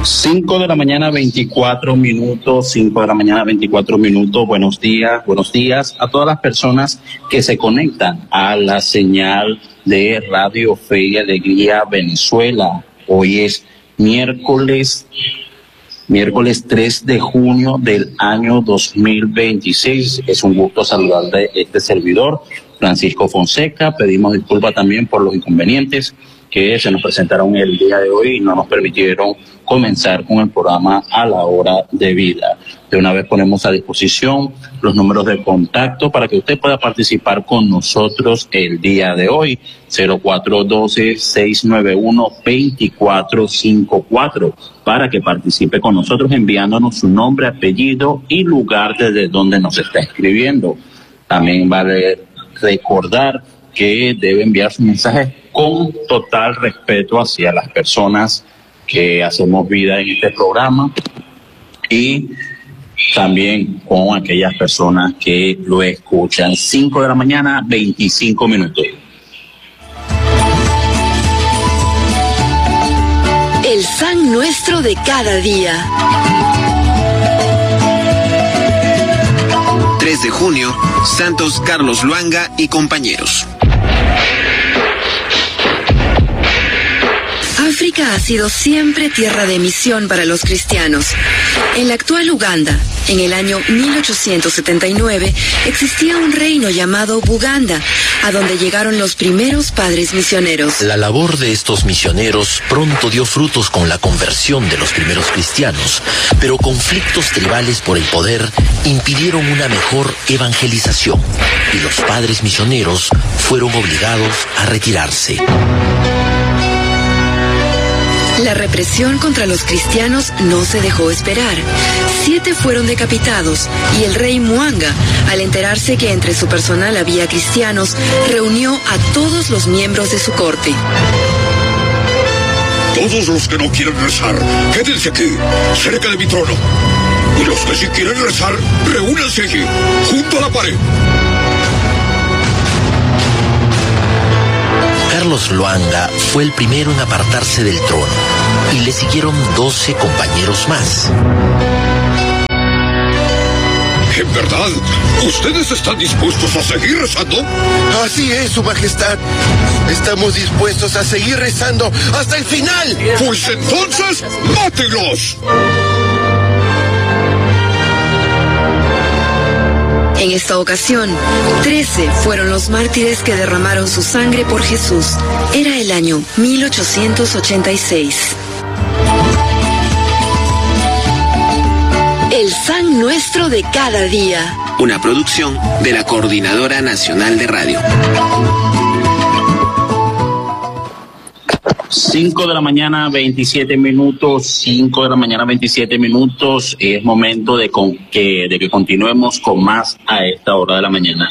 5 de la mañana, 24 minutos, 5 de la mañana, 24 minutos. Buenos días a todas las personas que se conectan a la señal de Radio Fe y Alegría Venezuela. Hoy es miércoles 3 de junio del año 2026. Es un gusto saludar de este servidor, Francisco Fonseca. Pedimos disculpas también por los inconvenientes que se nos presentaron el día de hoy y no nos permitieron comenzar con el programa a la hora debida. De una vez ponemos a disposición los números de contacto para que usted pueda participar con nosotros el día de hoy. 0412-691-2454 para que participe con nosotros enviándonos su nombre, apellido y lugar desde donde nos está escribiendo. También vale recordar que debe enviar su mensaje con total respeto hacia las personas que hacemos vida en este programa y también con aquellas personas que lo escuchan. 5 de la mañana, 25 minutos. El San Nuestro de cada día. 3 de junio, Santos Carlos Luanga y compañeros. África ha sido siempre tierra de misión para los cristianos. En la actual Uganda, en el año 1879, existía un reino llamado Buganda, a donde llegaron los primeros padres misioneros. La labor de estos misioneros pronto dio frutos con la conversión de los primeros cristianos, pero conflictos tribales por el poder impidieron una mejor evangelización, y los padres misioneros fueron obligados a retirarse. La represión contra los cristianos no se dejó esperar. 7 fueron decapitados y el rey Mwanga, al enterarse que entre su personal había cristianos, reunió a todos los miembros de su corte. Todos los que no quieran rezar, quédense aquí, cerca de mi trono. Y los que sí quieren rezar, reúnanse allí, junto a la pared. Carlos Luanga fue el primero en apartarse del trono y le siguieron 12 compañeros más. ¿En verdad? ¿Ustedes están dispuestos a seguir rezando? Así es, Su Majestad. Estamos dispuestos a seguir rezando hasta el final. Pues entonces, ¡mátenlos! En esta ocasión, 13 fueron los mártires que derramaron su sangre por Jesús. Era el año 1886. El San Nuestro de cada día. Una producción de la Coordinadora Nacional de Radio. 5 de la mañana, 27 minutos, 5 de la mañana, 27 minutos. Es momento de que continuemos con más a esta hora de la mañana.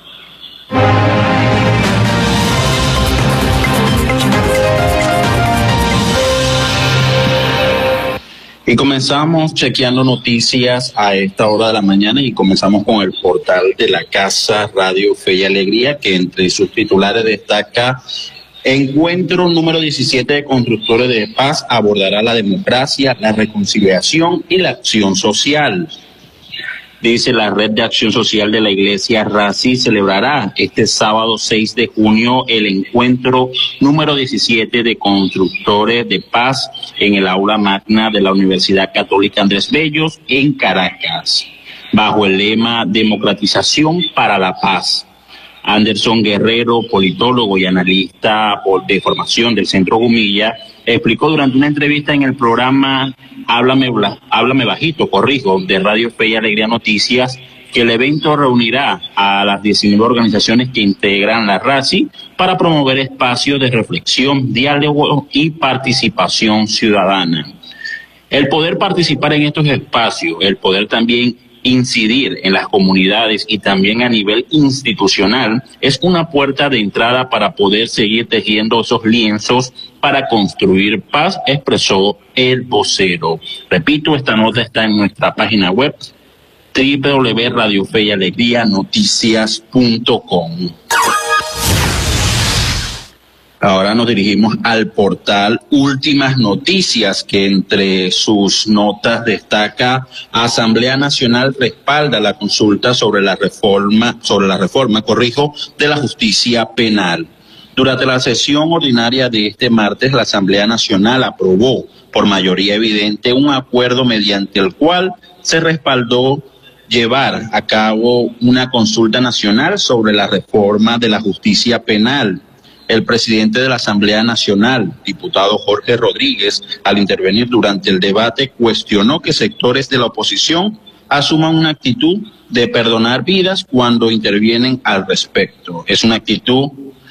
Y comenzamos chequeando noticias a esta hora de la mañana y comenzamos con el portal de la Casa Radio Fe y Alegría, que entre sus titulares destaca: encuentro número 17 de constructores de paz abordará la democracia, la reconciliación y la acción social. Dice la Red de Acción Social de la Iglesia RACI celebrará este sábado 6 de junio el encuentro número 17 de constructores de paz en el aula magna de la Universidad Católica Andrés Bellos en Caracas, bajo el lema Democratización para la Paz. Anderson Guerrero, politólogo y analista de formación del Centro Gumilla, explicó durante una entrevista en el programa Háblame Bajito, de Radio Fe y Alegría Noticias, que el evento reunirá a las 19 organizaciones que integran la RACI para promover espacios de reflexión, diálogo y participación ciudadana. El poder participar en estos espacios, el poder también incidir en las comunidades y también a nivel institucional es una puerta de entrada para poder seguir tejiendo esos lienzos para construir paz, expresó el vocero. Repito, esta nota está en nuestra página web www.radiofeyalegrianoticias.com. Ahora nos dirigimos al portal Últimas Noticias, que entre sus notas destaca: Asamblea Nacional respalda la consulta sobre la reforma, de la justicia penal. Durante la sesión ordinaria de este martes, la Asamblea Nacional aprobó por mayoría evidente un acuerdo mediante el cual se respaldó llevar a cabo una consulta nacional sobre la reforma de la justicia penal. El presidente de la Asamblea Nacional, diputado Jorge Rodríguez, al intervenir durante el debate, cuestionó que sectores de la oposición asuman una actitud de perdonar vidas cuando intervienen al respecto. Es una actitud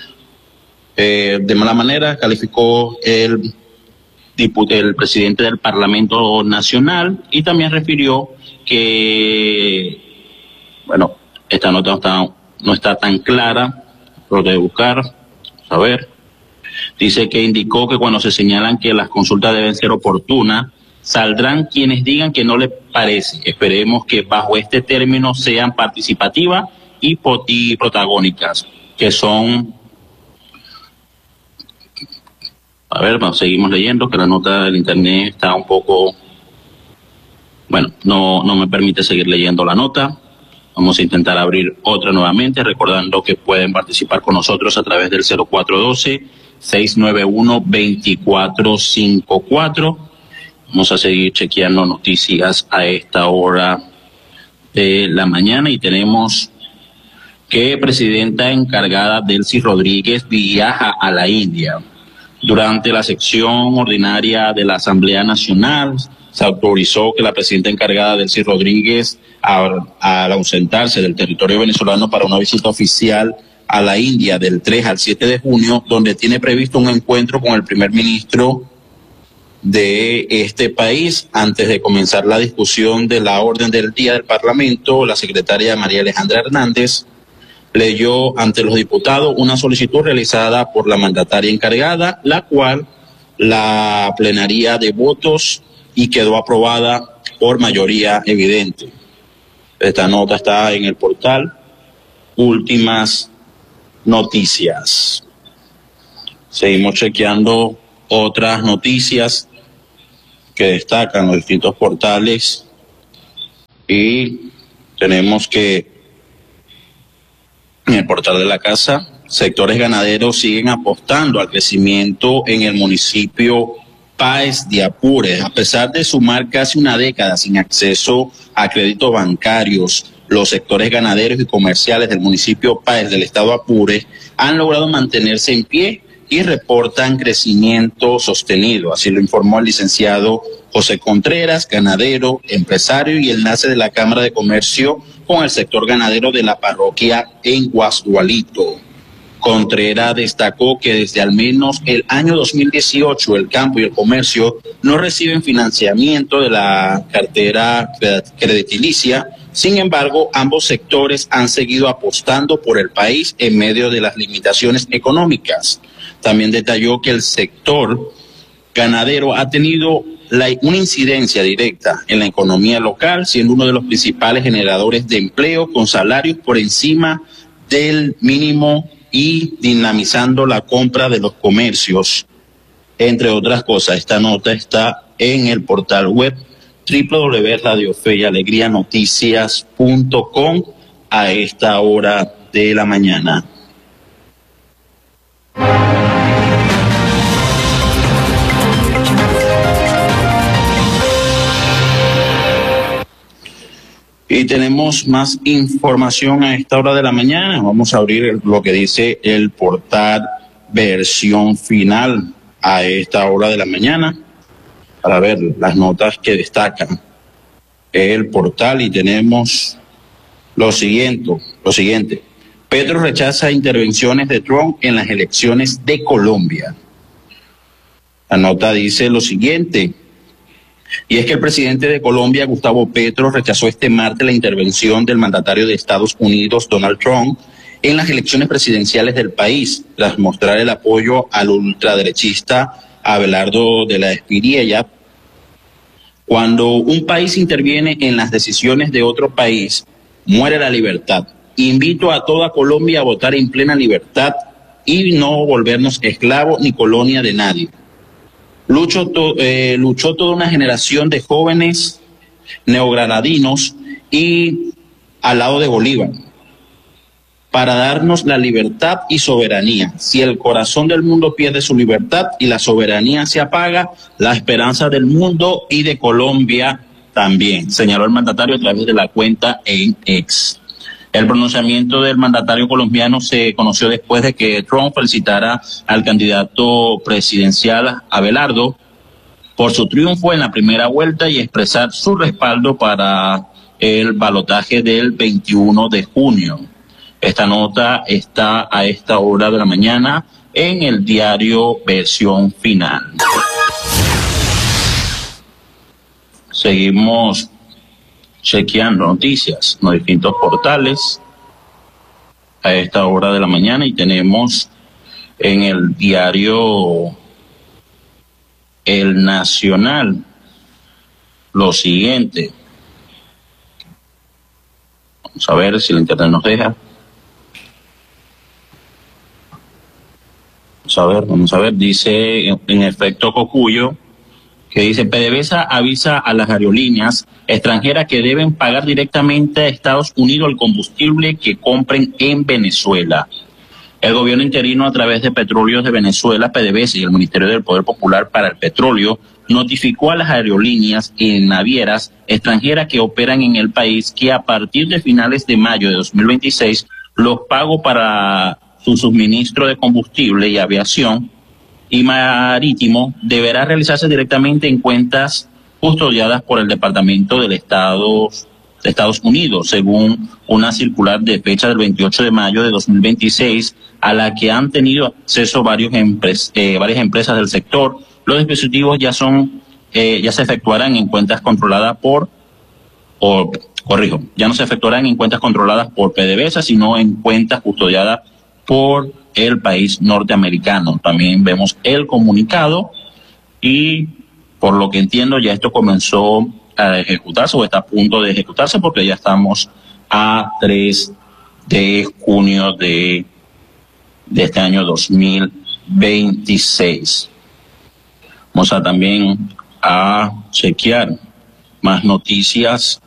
de mala manera, calificó el presidente del Parlamento Nacional, y también refirió que, bueno, esta nota no está tan clara, lo de buscar. A ver, dice que indicó que cuando se señalan que las consultas deben ser oportunas, saldrán quienes digan que no les parece. Esperemos que bajo este término sean participativas y protagónicas, que son... A ver, bueno, seguimos leyendo, que la nota del internet está un poco... Bueno, no me permite seguir leyendo la nota. Vamos a intentar abrir otra nuevamente, recordando que pueden participar con nosotros a través del 0412-691-2454. Vamos a seguir chequeando noticias a esta hora de la mañana, y tenemos que presidenta encargada Delcy Rodríguez viaja a la India. Durante la sección ordinaria de la Asamblea Nacional, se autorizó que la presidenta encargada Delcy Rodríguez, al ausentarse del territorio venezolano para una visita oficial a la India del 3 al 7 de junio, donde tiene previsto un encuentro con el primer ministro de este país. Antes de comenzar la discusión de la orden del día del Parlamento, la secretaria María Alejandra Hernández leyó ante los diputados una solicitud realizada por la mandataria encargada, la cual la plenaria de votos, y quedó aprobada por mayoría evidente. Esta nota está en el portal Últimas Noticias. Seguimos chequeando otras noticias que destacan los distintos portales, y tenemos que en el portal de la casa, sectores ganaderos siguen apostando al crecimiento en el municipio Páez de Apure. A pesar de sumar casi una década sin acceso a créditos bancarios, los sectores ganaderos y comerciales del municipio Páez del estado Apure han logrado mantenerse en pie y reportan crecimiento sostenido. Así lo informó el licenciado José Contreras, ganadero, empresario y enlace de la Cámara de Comercio con el sector ganadero de la parroquia en Guasdualito. Contreras destacó que desde al menos el año 2018 el campo y el comercio no reciben financiamiento de la cartera crediticia. Sin embargo, ambos sectores han seguido apostando por el país en medio de las limitaciones económicas. También detalló que el sector ganadero ha tenido una incidencia directa en la economía local, siendo uno de los principales generadores de empleo con salarios por encima del mínimo y dinamizando la compra de los comercios, entre otras cosas. Esta nota está en el portal web www.radiofeyalegrianoticias.com a esta hora de la mañana. Y tenemos más información a esta hora de la mañana. Vamos a abrir lo que dice el portal Versión Final a esta hora de la mañana para ver las notas que destacan el portal, y tenemos lo siguiente. Petro rechaza intervenciones de Trump en las elecciones de Colombia. La nota dice lo siguiente: y es que el presidente de Colombia, Gustavo Petro, rechazó este martes la intervención del mandatario de Estados Unidos, Donald Trump, en las elecciones presidenciales del país, tras mostrar el apoyo al ultraderechista Abelardo de la Espriella. Cuando un país interviene en las decisiones de otro país, muere la libertad. Invito a toda Colombia a votar en plena libertad y no volvernos esclavos ni colonia de nadie. Luchó toda una generación de jóvenes neogranadinos y al lado de Bolívar para darnos la libertad y soberanía. Si el corazón del mundo pierde su libertad y la soberanía se apaga, la esperanza del mundo y de Colombia también, señaló el mandatario a través de la cuenta en X. El pronunciamiento del mandatario colombiano se conoció después de que Trump felicitara al candidato presidencial Abelardo por su triunfo en la primera vuelta y expresar su respaldo para el balotaje del 21 de junio. Esta nota está a esta hora de la mañana en el diario Versión Final. Seguimos chequeando noticias en los distintos portales a esta hora de la mañana y tenemos en el diario El Nacional lo siguiente. Vamos a ver si el internet nos deja. Vamos a ver, dice en efecto Cocuyo, que dice PDVSA avisa a las aerolíneas extranjeras que deben pagar directamente a Estados Unidos el combustible que compren en Venezuela. El gobierno interino a través de Petróleos de Venezuela, PDVSA y el Ministerio del Poder Popular para el Petróleo notificó a las aerolíneas y navieras extranjeras que operan en el país que a partir de finales de mayo de 2026 los pagos para su suministro de combustible y aviación y marítimo deberá realizarse directamente en cuentas custodiadas por el Departamento de Estados Unidos, según una circular de fecha del 28 de mayo de 2026, a la que han tenido acceso varias empresas del sector. Los dispositivos ya se efectuarán en cuentas controladas ya no se efectuarán en cuentas controladas por PDVSA, sino en cuentas custodiadas por el país norteamericano. También vemos el comunicado y por lo que entiendo ya esto comenzó a ejecutarse o está a punto de ejecutarse porque ya estamos a 3 de junio de este año 2026. Vamos a también a chequear más noticias